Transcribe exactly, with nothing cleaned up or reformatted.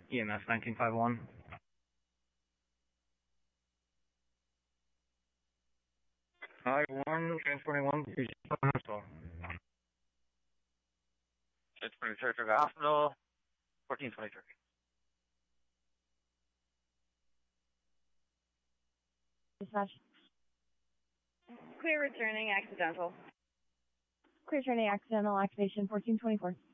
E M S nineteen five one. I one, transporting one, hospital. Transporting Saratoga Hospital, fourteen twenty-three. Dispatch. Clear returning accidental. Clear returning accidental activation fourteen twenty-four.